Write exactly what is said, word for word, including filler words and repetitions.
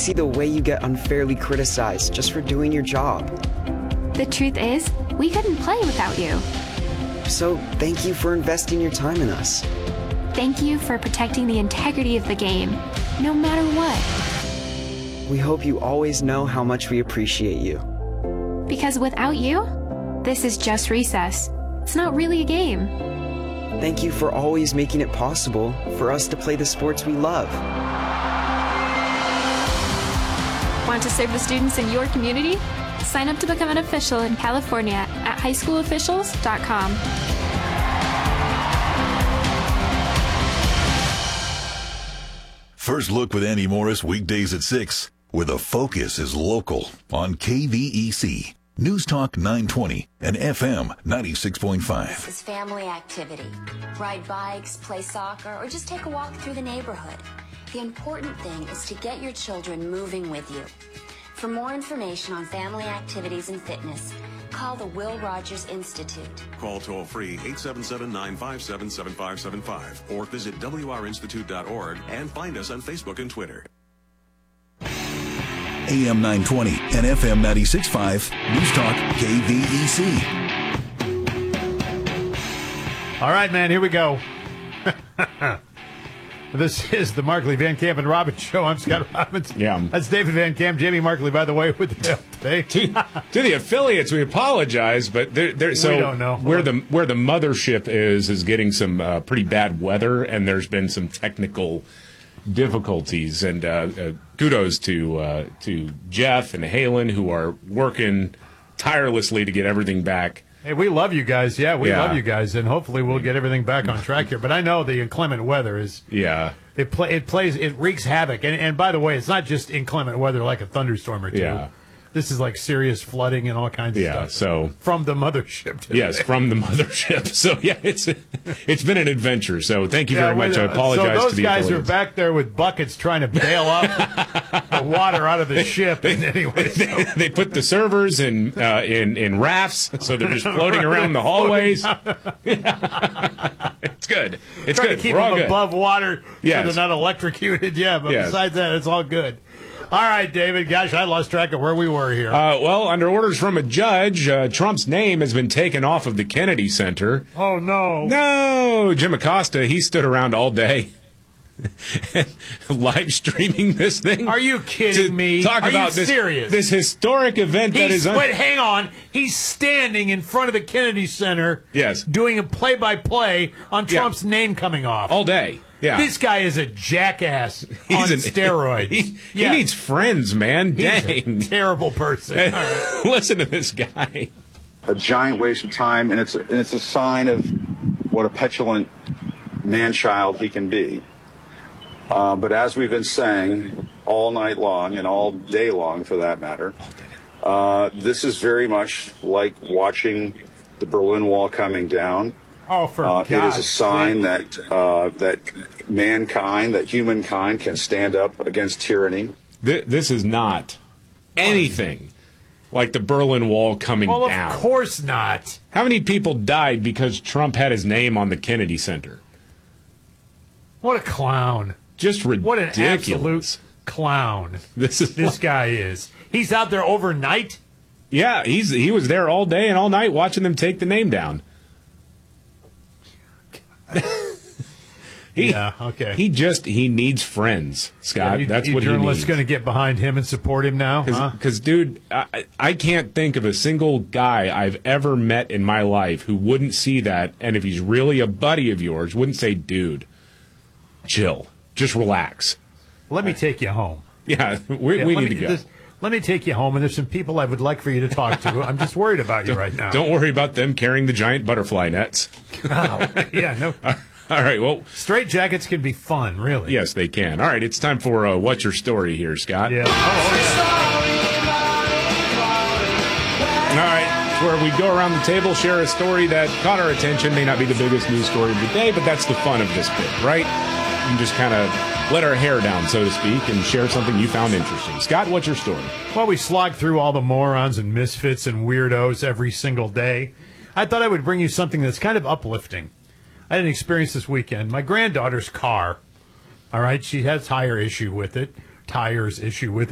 see the way you get unfairly criticized just for doing your job. The truth is, we couldn't play without you. So thank you for investing your time in us. Thank you for protecting the integrity of the game, no matter what. We hope you always know how much we appreciate you. Because without you, this is just recess. It's not really a game. Thank you for always making it possible for us to play the sports we love. Want to serve the students in your community? Sign up to become an official in California at high school officials dot com. First Look with Andy Morris, weekdays at six, where the focus is local on K V E C, News Talk nine twenty, and F M ninety-six point five. This is family activity. Ride bikes, play soccer, or just take a walk through the neighborhood. The important thing is to get your children moving with you. For more information on family activities and fitness, call the Will Rogers Institute. Call toll-free eight seven seven, nine five seven, seven five seven five or visit W R institute dot org and find us on Facebook and Twitter. A M nine twenty and F M ninety-six point five, News Talk K V E C. All right, man, here we go. This is the Markley, Van Camp, and Robbins Show. I'm Scott Robbins. Yeah. That's David Van Camp, Jamie Markley, by the way, with the bill today. to, to the affiliates, we apologize, but they're, they're, so we don't know. where the where the mothership is is getting some uh, pretty bad weather, and there's been some technical difficulties. And uh, uh, kudos to uh, to Jeff and Halen, who are working tirelessly to get everything back. Hey, we love you guys. Yeah, we Yeah. love you guys, and hopefully we'll get everything back on track here. But I know the inclement weather is Yeah. it play it plays it wreaks havoc. And and by the way, it's not just inclement weather like a thunderstorm or two. Yeah. This is like serious flooding and all kinds of Yeah, stuff. so from the mothership. Today. yes, from the mothership. So yeah, it's it's been an adventure. So thank you Yeah, very much. wait, I apologize So those to the guys are affiliates. back there with buckets trying to bail up the water out of the ship. And anyway, so. they, they put the servers in uh, in in rafts, so they're just floating around the hallways. It's good. It's trying good. to keep We're all them good. above water Yes. so they're not electrocuted. Yeah, but Yes. besides that, it's all good. All right, David. Gosh, I lost track of where we were here. Uh, well, under orders from a judge, uh, Trump's name has been taken off of the Kennedy Center. oh, no. No, Jim Acosta, he stood around all day live streaming this thing. Are you kidding to me? Talk Are about you this, serious? this historic event that He's, is un- wait, hang on. He's standing in front of the Kennedy Center Yes. doing a play-by-play on Yeah. Trump's name coming off. all day. Yeah. This guy is a jackass He's on an- steroids. He, Yeah. he needs friends, man. He's Dang. a terrible person. All right. Listen to this guy. A giant waste of time, and it's a, and it's a sign of what a petulant man-child he can be. Uh, but as we've been saying all night long, and all day long for that matter, uh, this is very much like watching the Berlin Wall coming down. Oh, for Uh, it God's is a sign sake. that uh, that mankind, that humankind, can stand up against tyranny. Th- this is not anything like the Berlin Wall coming Well, down. of course not. How many people died because Trump had his name on the Kennedy Center? What a clown. Just ridiculous. What an absolute clown This is this guy is. He's out there overnight. Yeah, he's he was there all day and all night watching them take the name down. he, Yeah, okay. He just he needs friends, Scott. You- That's you what he journalists needs. going to get behind him and support him now, huh? Because, dude, I, I can't think of a single guy I've ever met in my life who wouldn't see that, and if he's really a buddy of yours, wouldn't say, dude, chill, just relax. Let me take you home. Yeah, we, Yeah, we let need me, to go. this- let me take you home, and there's some people I would like for you to talk to. I'm just worried about you right now. Don't worry about them carrying the giant butterfly nets. Oh, yeah, no. All right, well, Straight jackets can be fun, really. yes, they can. All right, it's time for uh, What's Your Story here, Scott. Yeah. Oh, All right, it's where we go around the table, share a story that caught our attention. May not be the biggest news story of the day, but that's the fun of this bit, right? You can just kind of let our hair down, so to speak, and share something you found interesting. Scott, what's your story? Well, we slog through all the morons and misfits and weirdos every single day. I thought I would bring you something that's kind of uplifting. I had an experience this weekend. My granddaughter's car, all right, she has tire issue with it, tires issue with it.